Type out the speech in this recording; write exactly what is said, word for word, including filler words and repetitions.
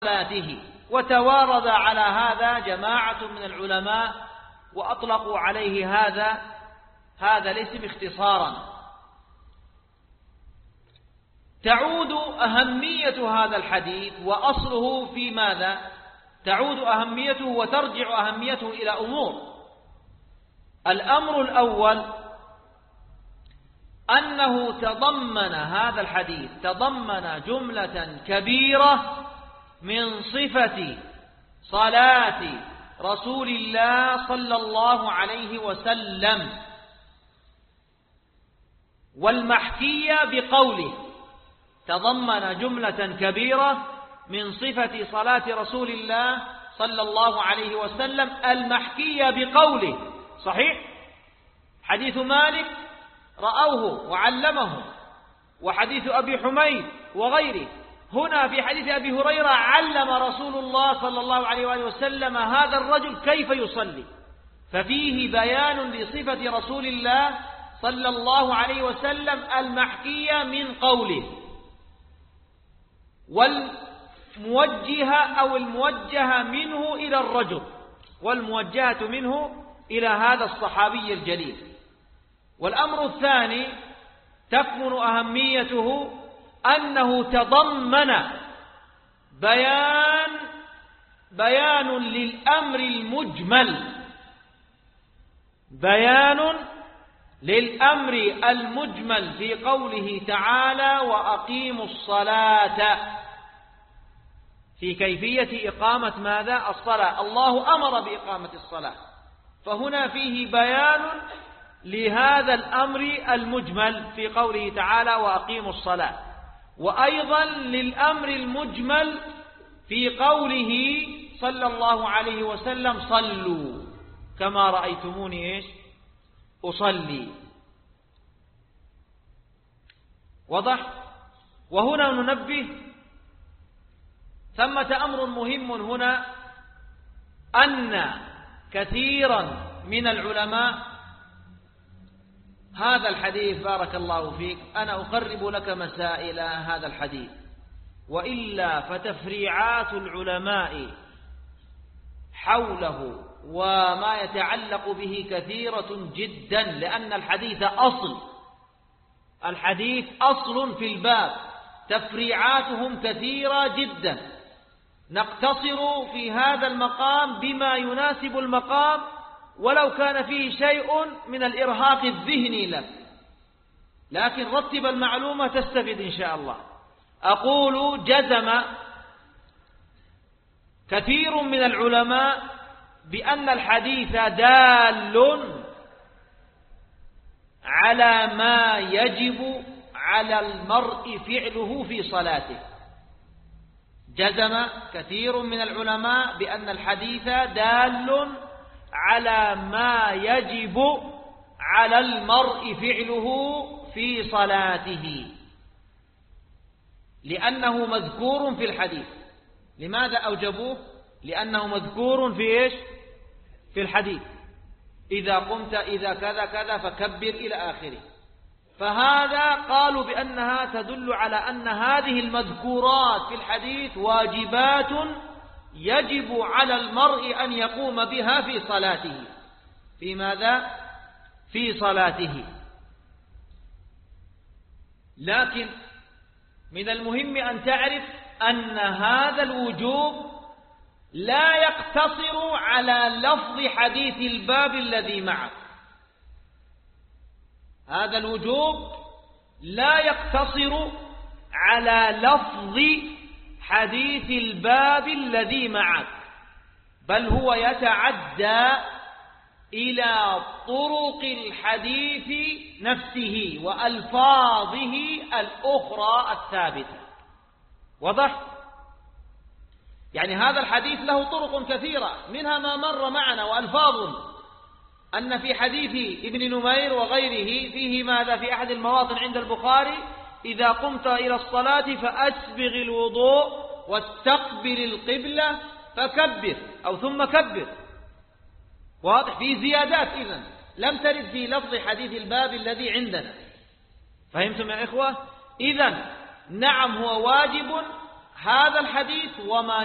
صلاته. وتوارد على هذا جماعة من العلماء وأطلقوا عليه هذا هذا الاسم اختصارا. تعود أهمية هذا الحديث وأصله في ماذا؟ تعود أهميته وترجع أهميته إلى أمور. الأمر الأول أنه تضمن هذا الحديث تضمن جملة كبيرة من صفة صلاة رسول الله صلى الله عليه وسلم، والمحكية بقوله. تضمن جملة كبيرة من صفة صلاة رسول الله صلى الله عليه وسلم المحكية بقوله. صحيح؟ حديث مالك رأوه وعلمه، وحديث أبي حميد وغيره. هنا في حديث أبي هريرة علم رسول الله صلى الله عليه وآله وسلم هذا الرجل كيف يصلي، ففيه بيان لصفة رسول الله صلى الله عليه وسلم المحكية من قوله، والموجهة أو الموجهة منه إلى الرجل، والموجهة منه إلى هذا الصحابي الجليل. والأمر الثاني تكمن أهميته أنه تضمن بيان بيان للأمر المجمل بيان للأمر المجمل في قوله تعالى: وأقيموا الصلاة، في كيفية إقامة ماذا؟ الصلاة. الله أمر بإقامة الصلاة، فهنا فيه بيان لهذا الأمر المجمل في قوله تعالى: وأقيموا الصلاة، وأيضا للأمر المجمل في قوله صلى الله عليه وسلم: صلوا كما رأيتموني إيش أصلي. وضح؟ وهنا ننبه ثمة أمر مهم هنا، أن كثيرا من العلماء هذا الحديث بارك الله فيك أنا أقرب لك مسائل هذا الحديث، وإلا فتفريعات العلماء حوله وما يتعلق به كثيرة جدا، لأن الحديث أصل الحديث أصل في الباب، تفريعاتهم كثيرة جدا. نقتصر في هذا المقام بما يناسب المقام، ولو كان فيه شيء من الإرهاق الذهني لك، لكن رتب المعلومة تستفيد إن شاء الله. أقول: جزم كثير من العلماء بأن الحديث دال على ما يجب على المرء فعله في صلاته. جزم كثير من العلماء بأن الحديث دال على ما يجب على المرء فعله في صلاته، لأنه مذكور في الحديث. لماذا أوجبوه؟ لأنه مذكور في إيش؟ في الحديث: إذا قمت إذا كذا كذا فكبر إلى آخره. فهذا قالوا بأنها تدل على أن هذه المذكورات في الحديث واجبات يجب على المرء أن يقوم بها في صلاته. في ماذا؟ في صلاته. لكن من المهم أن تعرف أن هذا الوجوب لا يقتصر على لفظ حديث الباب الذي معك. هذا الوجوب لا يقتصر على لفظ حديث الباب الذي معك، بل هو يتعدى إلى طرق الحديث نفسه وألفاظه الأخرى الثابتة. وضح؟ يعني هذا الحديث له طرق كثيرة، منها ما مر معنا وألفاظ، أن في حديث ابن نمير وغيره فيه ماذا؟ في أحد المواطن عند البخاري: إذا قمت إلى الصلاة فأسبغ الوضوء واستقبل القبلة فكبر، أو ثم كبر. واضح؟ في زيادات إذن لم ترد في لفظ حديث الباب الذي عندنا. فهمتم يا إخوة؟ إذن نعم هو واجب هذا الحديث وما